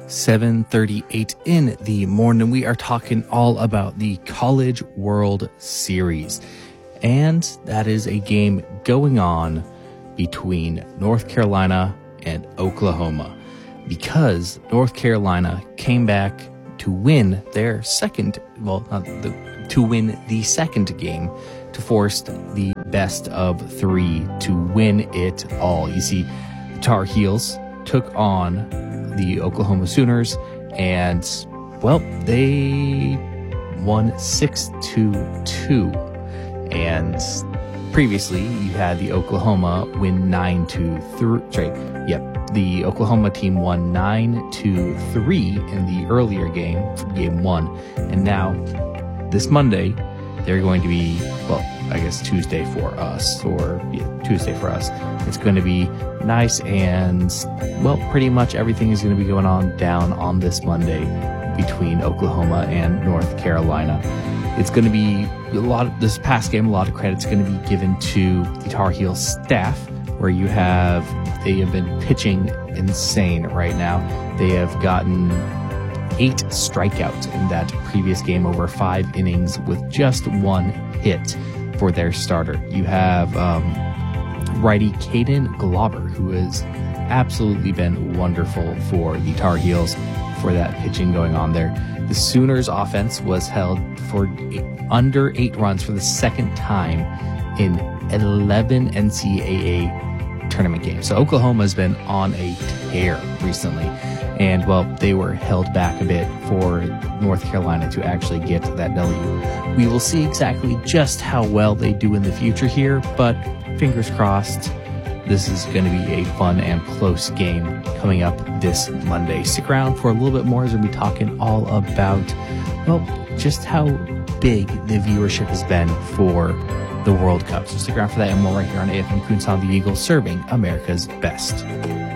7:38 in the morning. We are talking all about the College World Series. And that is a game going on between North Carolina and Oklahoma, because North Carolina came back to win their to win the second game, to force the best of three to win it all. You see, the Tar Heels took on the Oklahoma Sooners, and, well, they won 6-2. And previously, you had the Oklahoma win 9-3. The Oklahoma team won 9-3 in the earlier game 1. And now, this Monday, they're going to be, well, I guess Tuesday for us, Tuesday for us. It's going to be nice, and, well, pretty much everything is going to be going on down on this Monday between Oklahoma and North Carolina. It's going to be this past game, a lot of credit's going to be given to the Tar Heels staff, where they have been pitching insane right now. They have gotten 8 strikeouts in that previous game over 5 innings with just 1 hit for their starter. You have righty Caden Glauber, who has absolutely been wonderful for the Tar Heels for that pitching going on there. The Sooners offense was held for under 8 runs for the second time in 11 NCAA tournament games. So Oklahoma has been on a tear recently. And, well, they were held back a bit for North Carolina to actually get that W. We will see exactly just how well they do in the future here, but fingers crossed, this is going to be a fun and close game coming up this Monday. Stick around for a little bit more as we'll be talking all about, well, just how big the viewership has been for the World Cup. So stick around for that and more right here on AFM Kuhn's on the Eagle, serving America's best.